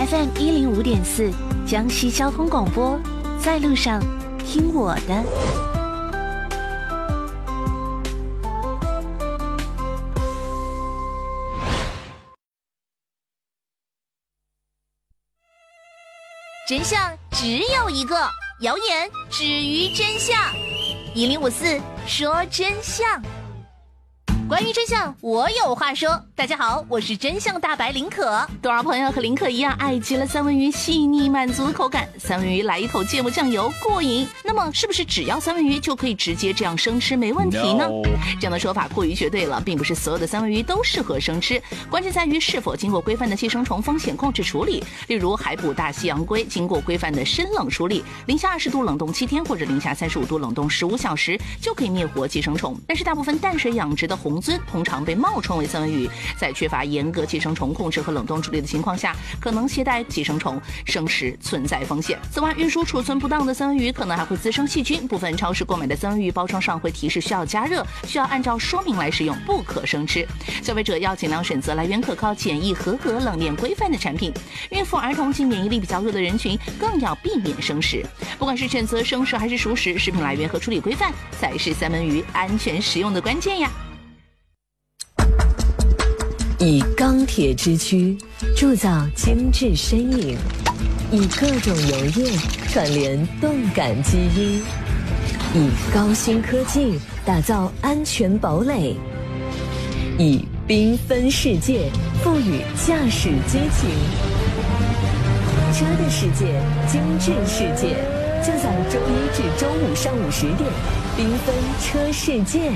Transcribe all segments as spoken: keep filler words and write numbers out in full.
F M 一零五点四，江西交通广播，在路上听我的。 真相只有一个，谣言止于真相。一零五四说真相。关于真相，我有话说。大家好，我是真相大白林可。 多少朋友和林可一样爱极了三文鱼细腻满足的口感，三文鱼来一口芥末酱油过瘾。那么是不是只要三文鱼就可以直接这样生吃没问题呢？ No. 这样的说法过于绝对了，并不是所有的三文鱼都适合生吃，关键在于是否经过规范的寄生虫风险控制处理。例如海捕大西洋龟经过规范的深冷处理，零下二十度冷冻七天或者零下三十五度冷冻十五小时就可以灭活寄生虫。但是大部分淡水养殖的红鳟通常被冒充为三文鱼，在缺乏严格寄生虫控制和冷冻处理的情况下，可能携带寄生虫，生食存在风险。此外，运输储存不当的三文鱼可能还会滋生细菌。部分超市购买的三文鱼包装上会提示需要加热，需要按照说明来食用，不可生吃。消费者要尽量选择来源可靠、检疫合格、冷链规范的产品。孕妇、儿童及免疫力比较弱的人群更要避免生食。不管是选择生食还是熟食，食品来源和处理规范才是三文鱼安全食用的关键呀。 以钢铁之躯铸造精致身影，以各种油液串联动感基因，以高新科技打造安全堡垒，以缤纷世界赋予驾驶激情。车的世界，精致世界，就在周一至周五上午十点，缤纷车世界。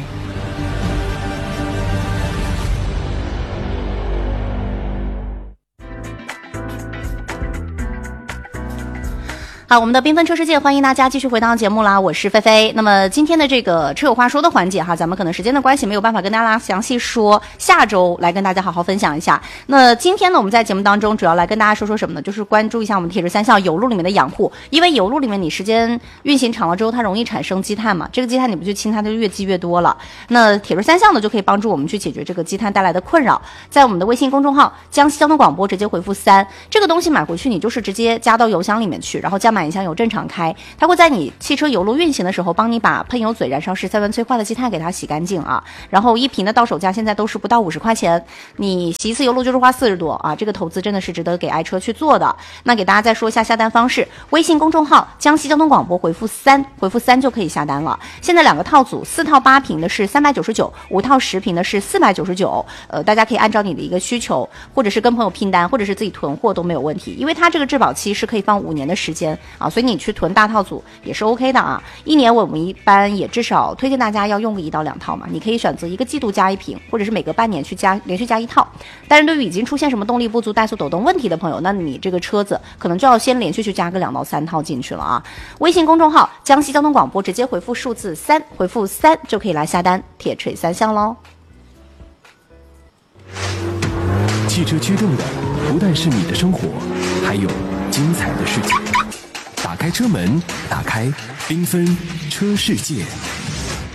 好，我们的缤纷车世界，欢迎大家继续回到节目啦，我是菲菲。那么今天的这个车有话说的环节哈，咱们可能时间的关系没有办法跟大家详细说，下周来跟大家好好分享一下。那今天呢，我们在节目当中主要来跟大家说说什么呢？就是关注一下我们铁质三项油路里面的养护，因为油路里面你时间运行长了之后，它容易产生积碳嘛，这个积碳你不去清它就越积越多了。那铁质三项呢就可以帮助我们去解决这个积碳带来的困扰。在我们的微信公众号江西交通广播直接回复三，这个东西买回去你就是直接加到油箱里面去，然后加满一箱油正常开，它会在你汽车油路运行的时候帮你把喷油嘴、燃烧室、三元催化的积碳给它洗干净啊。然后一瓶的到手价现在都是不到五十块钱，你洗一次油路就是花四十多啊，这个投资真的是值得给爱车去做的。那给大家再说一下下单方式，微信公众号江西交通广播回复三，回复三就可以下单了。现在两个套组，四套八瓶的是三百九十九，五套十瓶的是四百九十九。呃，大家可以按照你的一个需求，或者是跟朋友拼单，或者是自己囤货都没有问题，因为它这个质保期是可以放五年的时间啊，所以你你去囤大套组也是 OK 的啊，一年我们一般也至少推荐大家要用个一到两套嘛，你可以选择一个季度加一瓶，或者是每隔半年去加连续加一套。但是对于已经出现什么动力不足、怠速抖动问题的朋友，那你这个车子可能就要先连续去加个两到三套进去了啊。微信公众号江西交通广播直接回复数字三，回复三就可以来下单铁锤三项喽。 汽车驱动的不但是你的生活，还有精彩的世界。打开车门，打开缤纷车世界。